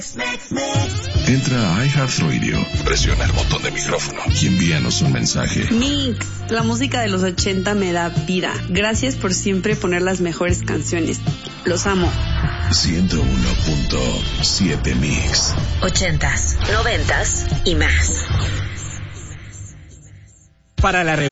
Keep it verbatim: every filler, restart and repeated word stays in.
Entra a iHeartRadio, presiona el botón de micrófono y envíanos un mensaje. Mix, la música de los ochenta me da vida. Gracias por siempre poner las mejores canciones. Los amo. ciento uno punto siete Mix. Ochentas, noventas y más. Para la